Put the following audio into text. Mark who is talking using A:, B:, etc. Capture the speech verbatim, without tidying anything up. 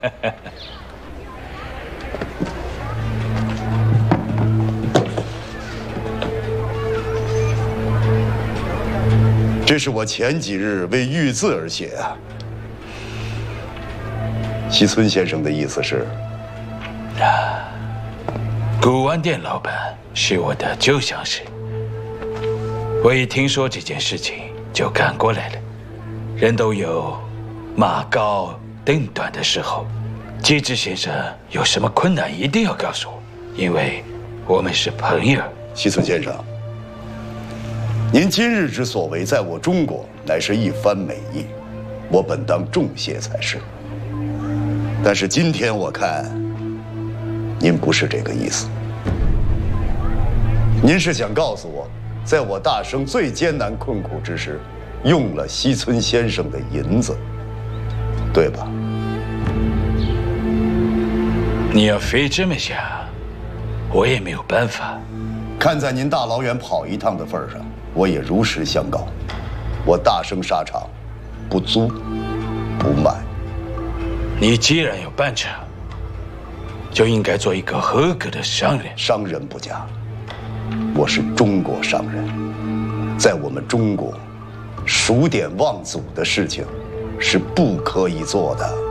A: 这是我前几日为御字而写啊。西村先生的意思是，
B: 啊，古玩店老板是我的旧相识，我一听说这件事情就赶过来了。人都有马高灯短的时候，机智先生有什么困难一定要告诉我，因为我们是朋友。
A: 西村先生。 您今日之所为，在我中国乃是一番美意，我本当重谢才是。但是今天我看，您不是这个意思。您是想告诉我，在我大生最艰难困苦之时，用了西村先生的银子，对吧？
B: 你要非这么想，我也没有办法。
A: 看在您大老远跑一趟的份上。 我也如实相告，我大生沙场，不租，不卖。
B: 你既然要办厂，就应该做一个合格的商人。
A: 商人不假，我是中国商人，在我们中国，数典忘祖的事情是不可以做的。